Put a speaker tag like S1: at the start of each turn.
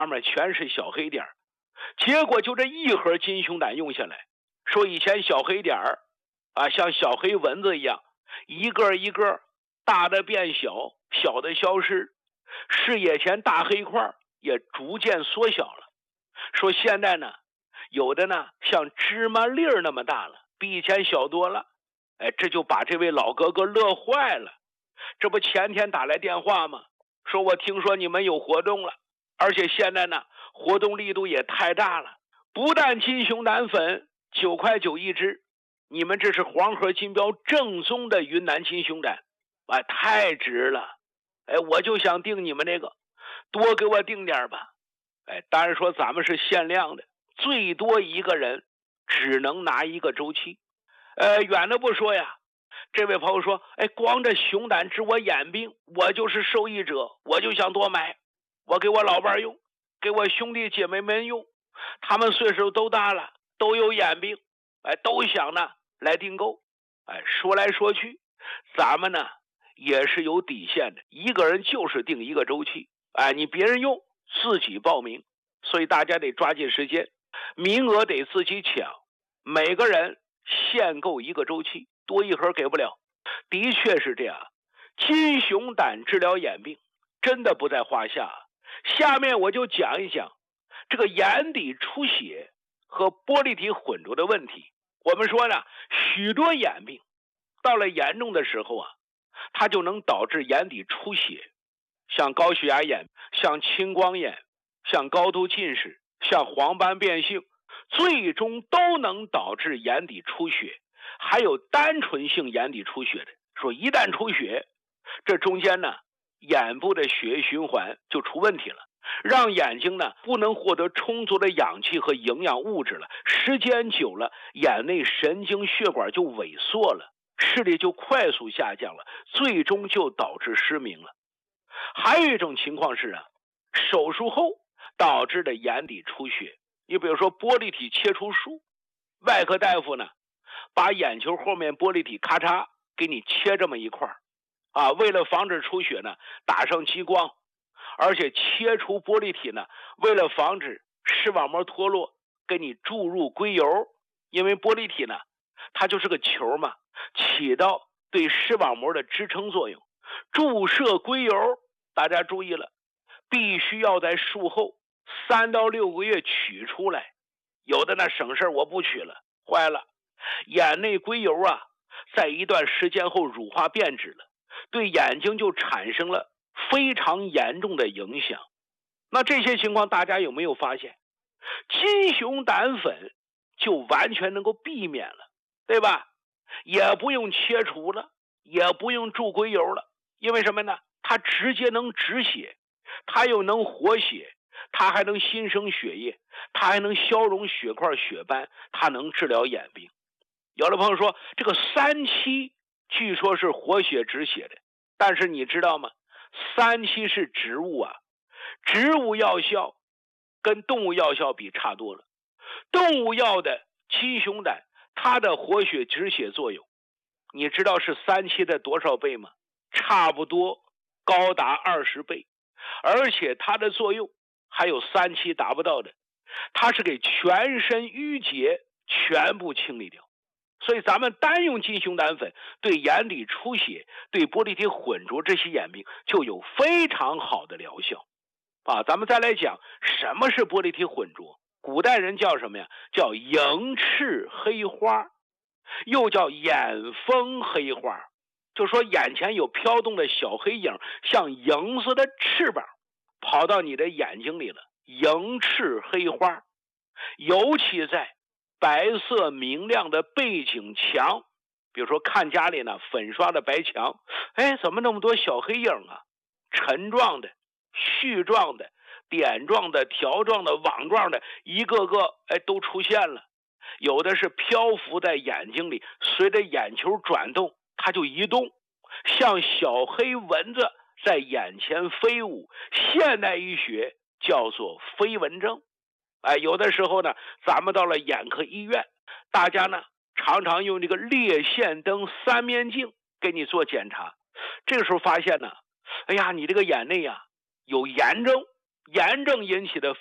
S1: 上面全是小黑点儿。结果就这一盒金熊胆用下来，说以前小黑点儿像小黑蚊子一样，一个一个大的变小，小的消失，视野前大黑块也逐渐缩小了。说现在呢，有的呢像芝麻粒儿那么大了，比以前小多了。这就把这位老哥哥乐坏了。这不前天打来电话吗？说我听说你们有活动了，而且现在呢活动力度也太大了，不但金熊胆粉9.9块一支，你们这是黄河金标正宗的云南金熊胆，太值了。我就想订你们这个，多给我订点吧。当然说咱们是限量的，最多一个人只能拿1个周期。远的不说呀，这位朋友说，光这熊胆治我眼病，我就是受益者，我就想多买，我给我老伴用，给我兄弟姐妹们用，他们岁数都大了，都有眼病，都想呢来订购。说来说去，咱们呢也是有底线的，一个人就是订1个周期，你别人用自己报名，所以大家得抓紧时间，名额得自己抢，每个人限购1个周期，多一盒给不了。的确是这样，金熊胆治疗眼病真的不在话下。下面我就讲一讲这个眼底出血和玻璃体混浊的问题。我们说呢，许多眼病到了严重的时候它就能导致眼底出血，像高血压眼，像青光眼，像高度近视，像黄斑变性，最终都能导致眼底出血。还有单纯性眼底出血的，说一旦出血，这中间呢眼部的血液循环就出问题了，让眼睛呢不能获得充足的氧气和营养物质了，时间久了，眼内神经血管就萎缩了，视力就快速下降了，最终就导致失明了。还有一种情况是手术后导致的眼底出血，你比如说玻璃体切除术，外科大夫呢把眼球后面玻璃体咔嚓给你切这么一块为了防止出血呢打上激光，而且切除玻璃体呢为了防止视网膜脱落给你注入硅油，因为玻璃体呢它就是个球嘛，起到对视网膜的支撑作用。注射硅油大家注意了，必须要在术后3到6个月取出来，有的呢省事我不取了，坏了，眼内硅油在一段时间后乳化变质了，对眼睛就产生了非常严重的影响。那这些情况大家有没有发现，金熊胆粉就完全能够避免了，对吧？也不用切除了，也不用注硅油了，因为什么呢？它直接能止血，它又能活血，它还能新生血液，它还能消融血块血斑，它能治疗眼病。有的朋友说这个3七据说是活血止血的，但是你知道吗？3七是植物植物药效跟动物药效比差多了。动物药的金熊胆它的活血止血作用，你知道是3七的多少倍吗？差不多高达20倍，而且它的作用还有3七达不到的，它是给全身淤结全部清理掉。所以咱们单用金熊胆粉对眼底出血、对玻璃体混浊这些眼病就有非常好的疗效咱们再来讲什么是玻璃体混浊。古代人叫什么呀？叫萤翅黑花，又叫眼风黑花，就说眼前有飘动的小黑影，像萤子的翅膀跑到你的眼睛里了，萤翅黑花。尤其在白色明亮的背景墙，比如说看家里呢粉刷的白墙，怎么那么多小黑影沉状的、絮状的、点状的、条状的、网状的，一个个都出现了。有的是漂浮在眼睛里，随着眼球转动它就移动，像小黑蚊子在眼前飞舞，现代医学叫做飞蚊症。有的时候呢咱们到了眼科医院，大家呢常常用这个裂线灯3面镜给你做检查，这个时候发现呢，你这个眼内有炎症， 炎症引起的